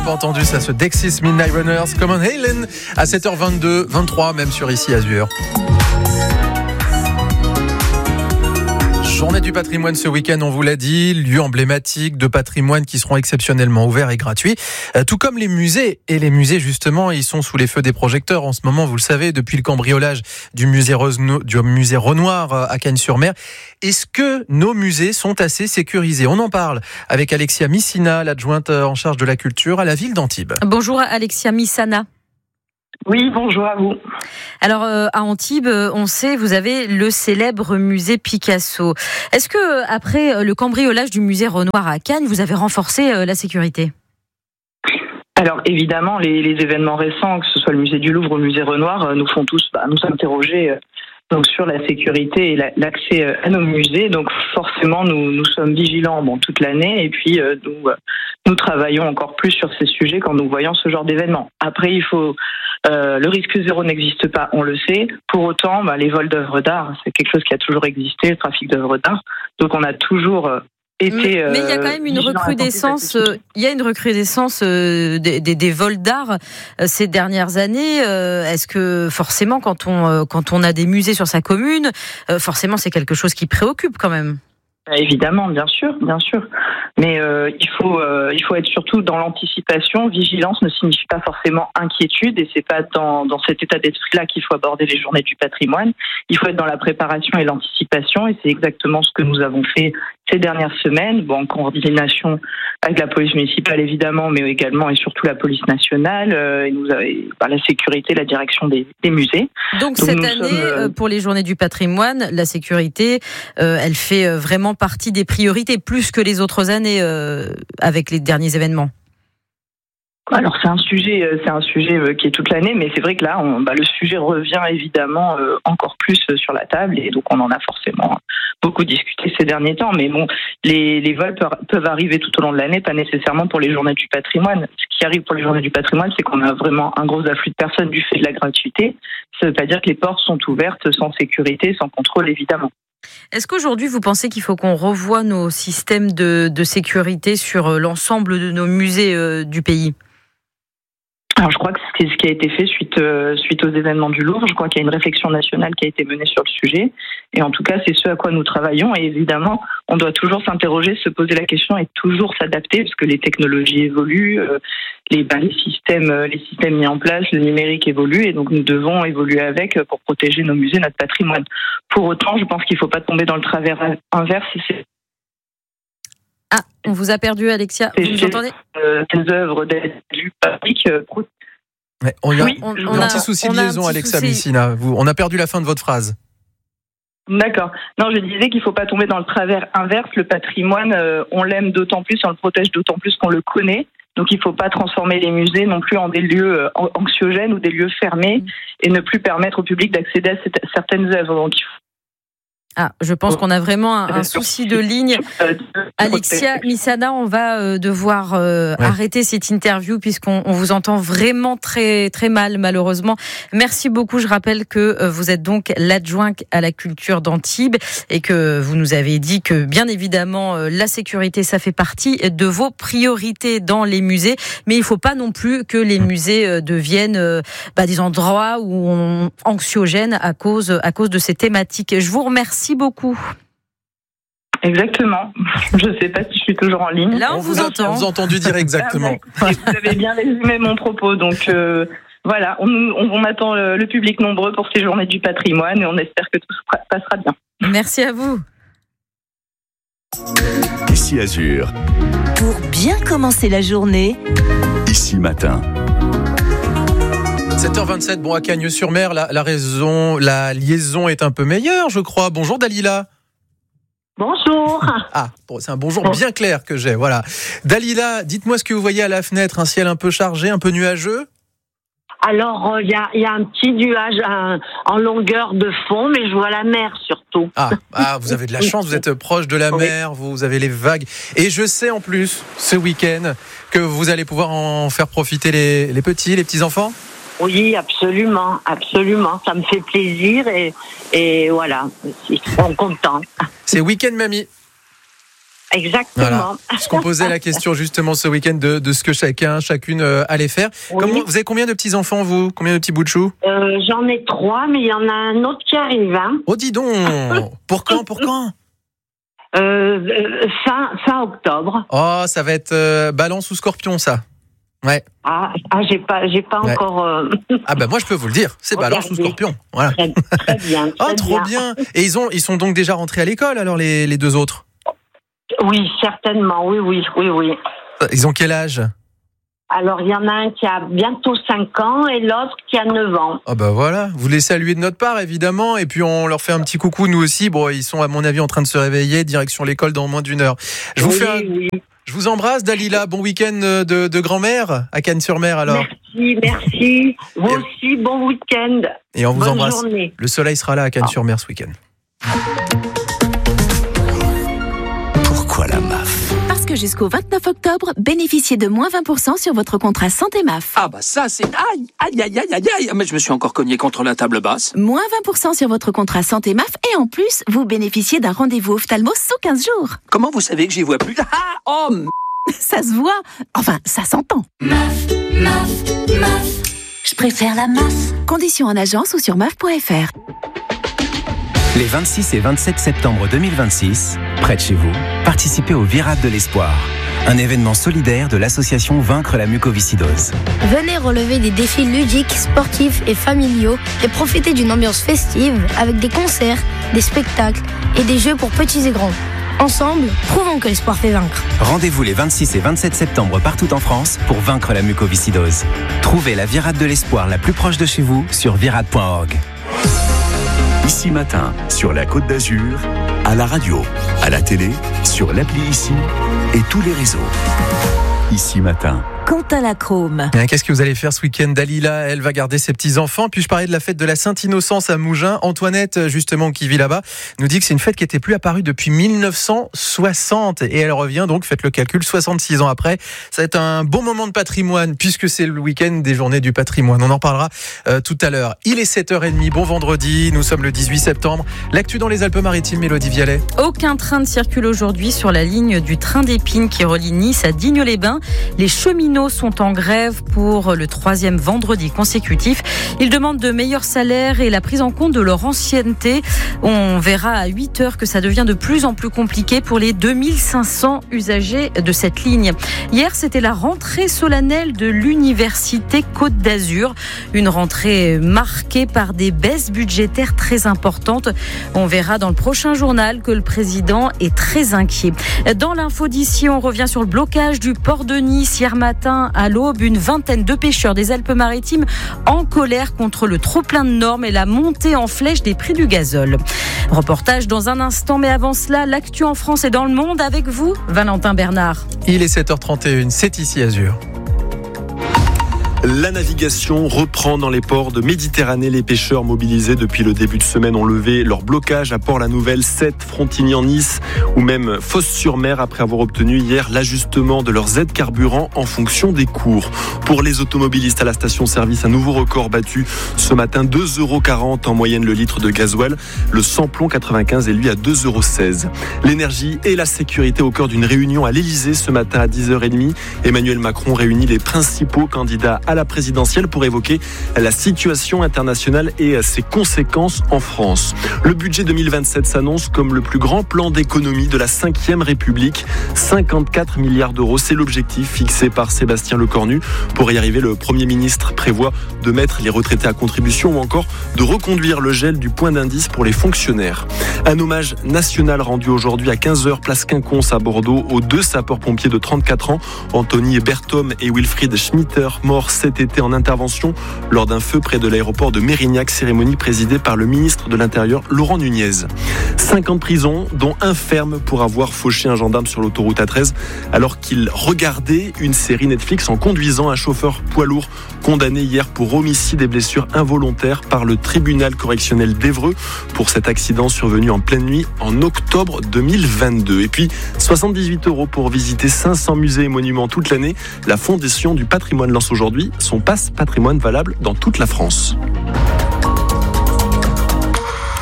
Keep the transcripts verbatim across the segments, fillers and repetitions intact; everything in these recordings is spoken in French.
Pas entendu ça, ce Dexys Midnight Runners, Common Halen à sept heures vingt-deux, vingt-trois même sur Ici Azur. Journée du patrimoine ce week-end, on vous l'a dit, lieux emblématiques de patrimoine qui seront exceptionnellement ouverts et gratuits, euh, tout comme les musées. Et les musées, justement, ils sont sous les feux des projecteurs en ce moment, vous le savez, depuis le cambriolage du musée, Rosno- du musée Renoir à Cagnes-sur-Mer. Est-ce que nos musées sont assez sécurisés ? On en parle avec Alexia Missina, l'adjointe en charge de la culture à la ville d'Antibes. Bonjour Alexia Missana. Oui, bonjour à vous. Alors euh, à Antibes, on sait, vous avez le célèbre musée Picasso. Est-ce que après le cambriolage du musée Renoir à Cannes, vous avez renforcé euh, la sécurité ? Alors évidemment, les, les événements récents, que ce soit le musée du Louvre ou le musée Renoir, euh, nous font tous bah, nous interroger euh, donc sur la sécurité et la, l'accès euh, à nos musées. Donc forcément, nous, nous sommes vigilants bon, toute l'année et puis euh, nous, euh, nous travaillons encore plus sur ces sujets quand nous voyons ce genre d'événements. Après, il faut euh, le risque zéro n'existe pas, on le sait. Pour autant, bah, les vols d'œuvres d'art, c'est quelque chose qui a toujours existé, le trafic d'œuvres d'art. Donc on a toujours euh, été. Mais il y a quand même une recrudescence. Euh, il y a une recrudescence euh, des, des, des vols d'art euh, ces dernières années. Euh, est-ce que forcément, quand on euh, quand on a des musées sur sa commune, euh, forcément, c'est quelque chose qui préoccupe quand même. Évidemment, bien sûr, bien sûr. Mais euh, il faut euh, il faut être surtout dans l'anticipation. Vigilance ne signifie pas forcément inquiétude et c'est pas dans dans cet état d'esprit-là qu'il faut aborder les journées du patrimoine. Il faut être dans la préparation et l'anticipation et c'est exactement ce que nous avons fait ces dernières semaines, bon, en coordination avec la police municipale évidemment, mais également et surtout la police nationale, euh, et nous et, bah, la sécurité, la direction des, des musées. Donc, Donc cette année, sommes, euh... pour les journées du patrimoine, la sécurité, euh, elle fait vraiment partie des priorités, plus que les autres années euh, avec les derniers événements. Alors c'est un sujet, c'est un sujet qui est toute l'année, mais c'est vrai que là, on, bah, le sujet revient évidemment euh, encore plus sur la table et donc on en a forcément beaucoup discuté ces derniers temps. Mais bon, les, les vols peuvent arriver tout au long de l'année, pas nécessairement pour les journées du patrimoine. Ce qui arrive pour les journées du patrimoine, c'est qu'on a vraiment un gros afflux de personnes du fait de la gratuité. Ça veut pas dire que les portes sont ouvertes sans sécurité, sans contrôle évidemment. Est-ce qu'aujourd'hui, vous pensez qu'il faut qu'on revoie nos systèmes de, de sécurité sur l'ensemble de nos musées euh, du pays ? Alors, je crois que c'est ce qui a été fait suite, euh, suite aux événements du Louvre. Je crois qu'il y a une réflexion nationale qui a été menée sur le sujet. Et en tout cas, c'est ce à quoi nous travaillons. Et évidemment, on doit toujours s'interroger, se poser la question et toujours s'adapter parce que les technologies évoluent, euh, les, ben, les, systèmes, euh, les systèmes mis en place, le numérique évolue. Et donc, nous devons évoluer avec pour protéger nos musées, notre patrimoine. Pour autant, je pense qu'il ne faut pas tomber dans le travers inverse. C'est Ah, on vous a perdu, Alexia. Vous nous entendez ? euh, Ces œuvres d'aide du public. Euh, pro... ouais, on a, oui, on, on a un petit souci de liaison, Alexia Missina. Vous, on a perdu la fin de votre phrase. D'accord. Non, je disais qu'il ne faut pas tomber dans le travers inverse. Le patrimoine, euh, on l'aime d'autant plus, on le protège d'autant plus qu'on le connaît. Donc, il ne faut pas transformer les musées non plus en des lieux anxiogènes ou des lieux fermés mmh. et ne plus permettre au public d'accéder à cette, certaines œuvres. Donc, il faut Ah, je pense qu'on a vraiment un, un souci de ligne. Alexia Missana, on va euh, devoir euh, ouais. arrêter cette interview puisqu'on on vous entend vraiment très très mal malheureusement. Merci beaucoup. Je rappelle que euh, vous êtes donc l'adjointe à la culture d'Antibes et que vous nous avez dit que bien évidemment euh, la sécurité ça fait partie de vos priorités dans les musées, mais il ne faut pas non plus que les musées euh, deviennent euh, bah, des endroits où on anxiogènes à cause à cause de ces thématiques. Je vous remercie. Merci beaucoup. Exactement. Je ne sais pas si je suis toujours en ligne. Là, on, on vous entend. On vous a entendu dire exactement. Ah, bah, vous avez bien résumé mon propos. Donc, euh, voilà, on, on, on attend le, le public nombreux pour ces journées du patrimoine et on espère que tout se passera bien. Merci à vous. Ici Azur. Pour bien commencer la journée. Ici Matin. sept heures vingt-sept, bon, à Cagnes-sur-Mer, la, la, raison, la liaison est un peu meilleure, je crois. Bonjour Dalila. Bonjour. Ah, bon, c'est un bonjour bien clair que j'ai, voilà. Dalila, dites-moi ce que vous voyez à la fenêtre, un ciel un peu chargé, un peu nuageux ? Alors, il euh, y, y a un petit nuage un, en longueur de fond, mais je vois la mer surtout. Ah, ah, vous avez de la chance, vous êtes proche de la mer, vous avez les vagues. Et je sais en plus, ce week-end, que vous allez pouvoir en faire profiter les, les petits, les petits-enfants ? Oui, absolument, absolument. Ça me fait plaisir et, et voilà, ils sont contents. C'est Week-end Mamie. Exactement. Voilà. Parce qu'on posait la question justement ce week-end de, de ce que chacun, chacune euh, allait faire. Oui. Comment, vous avez combien de petits-enfants, vous ? Combien de petits bouts de chou ? euh, J'en ai trois, mais il y en a un autre qui arrive. Hein. Oh, dis donc. Pour quand, pour quand ? euh, fin, fin octobre. Oh, ça va être euh, Balance ou Scorpion, ça. Ouais. Ah, ah j'ai pas, j'ai pas Ouais. encore. Euh... Ah bah moi je peux vous le dire, c'est Regardez. Balance ou Scorpion. Voilà. Très, très bien. Très Oh, trop bien. Et ils ont, ils sont donc déjà rentrés à l'école alors les, les deux autres ? Oui, certainement. Oui, oui, oui, oui. Ils ont quel âge ? Alors, il y en a un qui a bientôt cinq ans et l'autre qui a neuf ans. Ah bah voilà, vous les saluez de notre part évidemment et puis on leur fait un petit coucou nous aussi. Bon, ils sont à mon avis en train de se réveiller, direction l'école dans moins d'une heure. Je vous oui, fais un... oui. Je vous embrasse Dalila, bon week-end de, de grand-mère à Cannes-sur-Mer alors. Merci, merci. Vous Et... aussi, bon week-end. Et on vous Bonne embrasse. Journée. Le soleil sera là à Cannes-sur-Mer ce week-end. Pourquoi la M A F ? Parce que jusqu'au vingt-neuf octobre, bénéficiez de moins vingt pour cent sur votre contrat santé M A F. Ah bah ça c'est... Aïe, aïe, aïe, aïe, aïe, aïe. Mais je me suis encore cogné contre la table basse. Moins vingt pour cent sur votre contrat santé M A F et en plus, vous bénéficiez d'un rendez-vous ophtalmo sous quinze jours. Comment vous savez que j'y vois plus ? Ah, oh, m- Ça se voit. Enfin, ça s'entend. M A F, M A F, M A F. Je préfère la M A F. Conditions en agence ou sur M A F point F R. Les vingt-six et vingt-sept septembre deux mille vingt-six, près de chez vous, participez au Virade de l'Espoir, un événement solidaire de l'association Vaincre la mucoviscidose. Venez relever des défis ludiques, sportifs et familiaux et profitez d'une ambiance festive avec des concerts, des spectacles et des jeux pour petits et grands. Ensemble, prouvons que l'espoir fait vaincre. Rendez-vous les vingt-six et vingt-sept septembre partout en France pour vaincre la mucoviscidose. Trouvez la Virade de l'Espoir la plus proche de chez vous sur virade point org. Ici Matin, sur la Côte d'Azur, à la radio, à la télé, sur l'appli Ici et tous les réseaux. Ici Matin. Quentin Lacrome. Qu'est-ce que vous allez faire ce week-end ? Dalila, elle va garder ses petits-enfants. Puis je parlais de la fête de la Sainte-Innocence à Mougins. Antoinette, justement, qui vit là-bas, nous dit que c'est une fête qui n'était plus apparue depuis mille neuf cent soixante. Et elle revient donc, faites le calcul, soixante-six ans après. Ça va être un bon moment de patrimoine, puisque c'est le week-end des journées du patrimoine. On en parlera euh, tout à l'heure. Il est sept heures trente, bon vendredi. Nous sommes le dix-huit septembre. L'actu dans les Alpes-Maritimes, Mélodie Vialet. Aucun train ne circule aujourd'hui sur la ligne du train d'Épines qui relie Nice à Digne-les-Bains. Les cheminots sont en grève pour le troisième vendredi consécutif. Ils demandent de meilleurs salaires et la prise en compte de leur ancienneté. On verra à huit heures que ça devient de plus en plus compliqué pour les deux mille cinq cents usagers de cette ligne. Hier, c'était la rentrée solennelle de l'Université Côte d'Azur. Une rentrée marquée par des baisses budgétaires très importantes. On verra dans le prochain journal que le président est très inquiet. Dans l'info d'ici, on revient sur le blocage du port de Nice hier matin à l'aube. Une vingtaine de pêcheurs des Alpes-Maritimes en colère contre le trop-plein de normes et la montée en flèche des prix du gazole. Reportage dans un instant, mais avant cela, l'actu en France et dans le monde avec vous, Valentin Bernard. Il est sept heures trente et une, c'est ici Azur. La navigation reprend dans les ports de Méditerranée. Les pêcheurs mobilisés depuis le début de semaine ont levé leur blocage à Port-la-Nouvelle, Sète, Frontignan-Nice ou même Fos-sur-Mer après avoir obtenu hier l'ajustement de leurs aides carburant en fonction des cours. Pour les automobilistes à la station-service, un nouveau record battu ce matin, deux euros quarante en moyenne le litre de gasoil. Le sans-plomb quatre-vingt-quinze est lui à deux euros seize. L'énergie et la sécurité au cœur d'une réunion à l'Elysée ce matin à dix heures trente. Emmanuel Macron réunit les principaux candidats à la présidentielle pour évoquer la situation internationale et ses conséquences en France. Le budget deux mille vingt-sept s'annonce comme le plus grand plan d'économie de la cinquième République. cinquante-quatre milliards d'euros, c'est l'objectif fixé par Sébastien Lecornu. Pour y arriver, le Premier ministre prévoit de mettre les retraités à contribution ou encore de reconduire le gel du point d'indice pour les fonctionnaires. Un hommage national rendu aujourd'hui à quinze heures, place Quinconce à Bordeaux, aux deux sapeurs-pompiers de trente-quatre ans, Anthony Berthom et Wilfried Schmitter, morts cet été en intervention lors d'un feu près de l'aéroport de Mérignac, cérémonie présidée par le ministre de l'Intérieur Laurent Nunez. cinquante prisons, dont un ferme pour avoir fauché un gendarme sur l'autoroute A treize alors qu'il regardait une série Netflix en conduisant un chauffeur poids lourd condamné hier pour homicide et blessures involontaires par le tribunal correctionnel d'Évreux pour cet accident survenu en pleine nuit en octobre deux mille vingt-deux. Et puis soixante-dix-huit euros pour visiter cinq cents musées et monuments toute l'année. La Fondation du patrimoine lance aujourd'hui son passe patrimoine valable dans toute la France.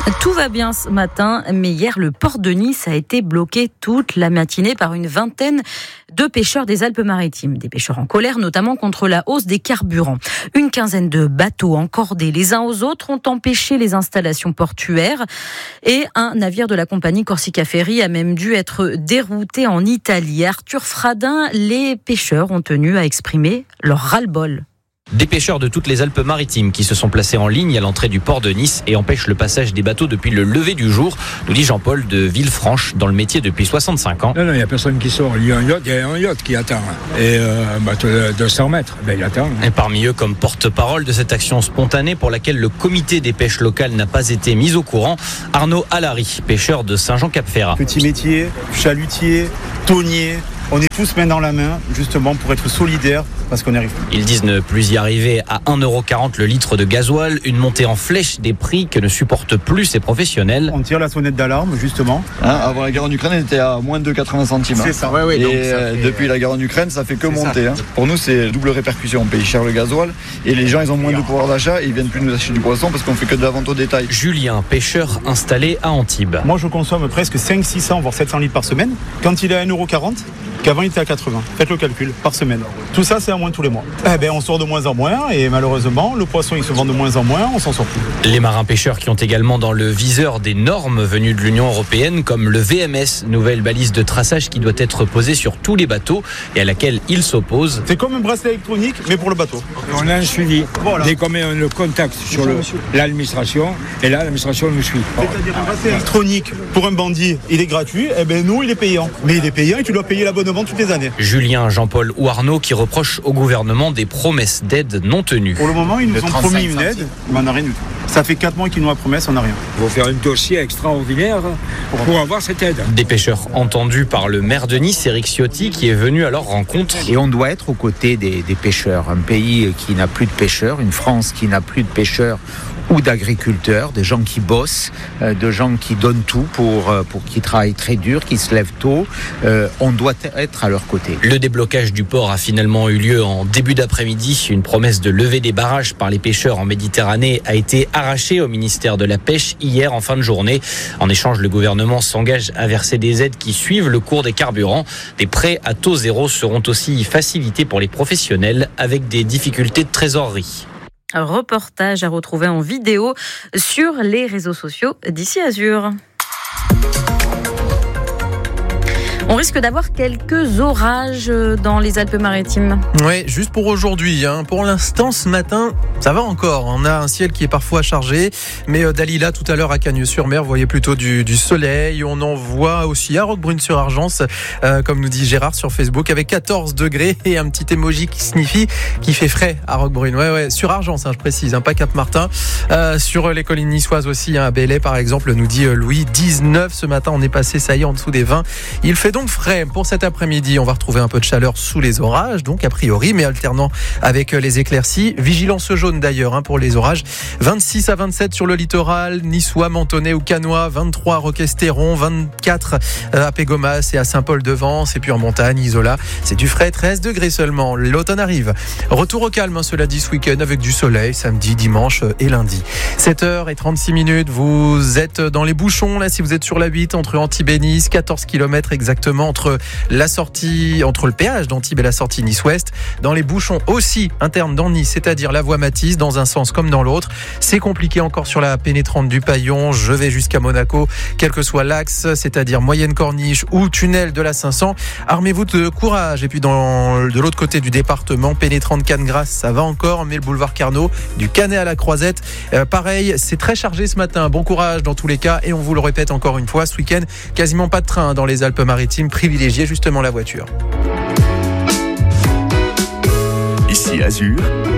Tout va bien ce matin, mais hier, le port de Nice a été bloqué toute la matinée par une vingtaine de pêcheurs des Alpes-Maritimes. Des pêcheurs en colère, notamment contre la hausse des carburants. Une quinzaine de bateaux encordés les uns aux autres ont empêché les installations portuaires. Et un navire de la compagnie Corsica Ferry a même dû être dérouté en Italie. Arthur Fradin, les pêcheurs ont tenu à exprimer leur ras-le-bol. Des pêcheurs de toutes les Alpes-Maritimes qui se sont placés en ligne à l'entrée du port de Nice et empêchent le passage des bateaux depuis le lever du jour, nous dit Jean-Paul de Villefranche, dans le métier depuis soixante-cinq ans. Non, non, il n'y a personne qui sort. Il y a un yacht, il y a un yacht qui attend. Et euh, un bateau de deux cents mètres, ben, il attend. Et parmi eux, comme porte-parole de cette action spontanée pour laquelle le comité des pêches locales n'a pas été mis au courant, Arnaud Allary, pêcheur de Saint-Jean-Cap-Ferrat. Petit métier, chalutier, tonnier. On est tous main dans la main, justement, pour être solidaires, parce qu'on n'y arrive plus. Ils disent ne plus y arriver à un euro quarante le litre de gasoil, une montée en flèche des prix que ne supportent plus ces professionnels. On tire la sonnette d'alarme, justement. Hein, avant la guerre en Ukraine, elle était à moins de quatre-vingts centimes. C'est ça. Ouais, ouais, et donc euh, fait... depuis la guerre en Ukraine, ça fait que monter. Hein. Pour nous, c'est double répercussion. On paye cher le gasoil et les gens, ils ont moins de pouvoir d'achat et ils viennent plus nous acheter du poisson parce qu'on fait que de la vente au détail. Julien, pêcheur installé à Antibes. Moi, je consomme presque cinq cents, six cents, voire sept cents litres par semaine. Quand il est à un euro quarante, qu'avant il était à quatre-vingts. Faites le calcul, par semaine. Tout ça, c'est à moins tous les mois. Eh ben, on sort de moins en moins et malheureusement, le poisson, il se vend de moins en moins, on s'en sort plus. Les marins pêcheurs qui ont également dans le viseur des normes venues de l'Union européenne, comme le V M S, nouvelle balise de traçage qui doit être posée sur tous les bateaux et à laquelle ils s'opposent. C'est comme un bracelet électronique, mais pour le bateau. On a un suivi. Voilà. Dès qu'on met le contact sur le, l'administration, et là, l'administration nous suit. C'est-à-dire un bracelet électronique pour un bandit, il est gratuit, et ben nous, il est payant. Mais il est payant et tu dois payer l'abonnement toutes les années. Julien, Jean-Paul ou Arnaud qui reprochent au gouvernement des promesses d'aide non tenues. Pour le moment, ils nous ont promis une aide, mais on n'a rien du tout. Ça fait quatre mois qu'ils nous ont promis, on n'a rien. Il faut faire un dossier extraordinaire pour avoir cette aide. Des pêcheurs entendus par le maire de Nice, Éric Ciotti, qui est venu à leur rencontre. Et on doit être aux côtés des, des pêcheurs. Un pays qui n'a plus de pêcheurs, une France qui n'a plus de pêcheurs ou d'agriculteurs, des gens qui bossent, euh, de gens qui donnent tout pour, euh, pour qui travaillent très dur, qui se lèvent tôt. Euh, on doit être à leur côté. Le déblocage du port a finalement eu lieu en début d'après-midi. Une promesse de lever des barrages par les pêcheurs en Méditerranée a été arrachée au ministère de la Pêche hier en fin de journée. En échange, le gouvernement s'engage à verser des aides qui suivent le cours des carburants. Des prêts à taux zéro seront aussi facilités pour les professionnels avec des difficultés de trésorerie. Un reportage à retrouver en vidéo sur les réseaux sociaux d'Ici Azur. On risque d'avoir quelques orages dans les Alpes-Maritimes. Oui, juste pour aujourd'hui. Hein. Pour l'instant, ce matin, ça va encore. On a un ciel qui est parfois chargé. Mais euh, Dalila, tout à l'heure à Cagnes-sur-Mer, vous voyez plutôt du, du soleil. On en voit aussi à Roquebrune-sur-Argence, euh, comme nous dit Gérard sur Facebook, avec quatorze degrés et un petit emoji qui signifie qu'il fait frais à Roquebrune. Ouais, ouais, sur Argence, hein, je précise, hein, pas Cap-Martin. Euh, sur les collines niçoises aussi, hein, à Belley, par exemple, nous dit euh, Louis, dix-neuf ce matin. On est passé, ça y est, en dessous des vingt. Il fait donc frais pour cet après-midi. On va retrouver un peu de chaleur sous les orages, donc a priori, mais alternant avec les éclaircies. Vigilance jaune d'ailleurs hein, pour les orages. vingt-six à vingt-sept sur le littoral, niçois, mentonais ou canois. vingt-trois à Roquestéron, vingt-quatre à Pégomas et à Saint-Paul-de-Vence. Et puis en montagne, Isola, c'est du frais, treize degrés seulement. L'automne arrive. Retour au calme, hein, cela dit, ce week-end avec du soleil, samedi, dimanche et lundi. sept heures trente-six minutes. Vous êtes dans les bouchons, là, si vous êtes sur la huit, entre Antibes et Nice, quatorze kilomètres exactement entre la sortie, entre le péage d'Antibes et la sortie Nice-Ouest. Dans les bouchons aussi internes dans Nice, c'est-à-dire la voie Matisse, dans un sens comme dans l'autre. C'est compliqué encore sur la pénétrante du Paillon. Je vais jusqu'à Monaco, quel que soit l'axe, c'est-à-dire moyenne corniche ou tunnel de la cinq cents. Armez-vous de courage. Et puis dans, de l'autre côté du département, pénétrante Cannes-Grasse, ça va encore, mais le boulevard Carnot, du Canet à la Croisette, euh, pareil, c'est très chargé ce matin. Bon courage dans tous les cas. Et on vous le répète encore une fois, ce week-end, quasiment pas de train dans les Alpes-Maritimes. Privilégiez justement la voiture. Ici Azur.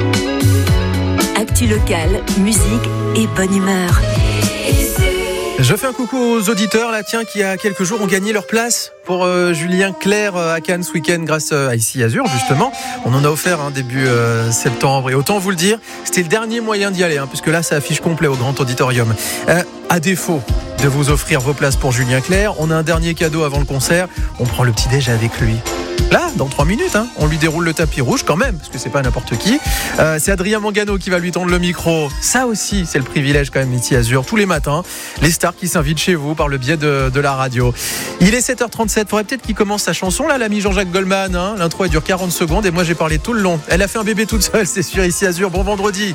Actu locale, musique et bonne humeur. Je fais un coucou aux auditeurs là, tiens, qui il y a quelques jours ont gagné leur place pour euh, Julien Clerc euh, à Cannes ce week-end grâce euh, à Ici Azur justement. On en a offert hein, début euh, septembre et autant vous le dire, c'était le dernier moyen d'y aller hein, puisque là ça affiche complet au grand auditorium. Euh, à défaut de vous offrir vos places pour Julien Clerc. On a un dernier cadeau avant le concert. On prend le petit déj avec lui. Là, dans trois minutes, hein, on lui déroule le tapis rouge quand même, parce que c'est pas n'importe qui. Euh, c'est Adrien Mangano qui va lui tendre le micro. Ça aussi, c'est le privilège quand même, Midi Azur. Tous les matins, les stars qui s'invitent chez vous par le biais de, de la radio. Il est sept heures trente-sept. Faudrait peut-être qu'il commence sa chanson, là, l'ami Jean-Jacques Goldman. Hein. L'intro, elle dure quarante secondes et moi, j'ai parlé tout le long. Elle a fait un bébé toute seule, c'est sûr, ici Azur. Bon vendredi.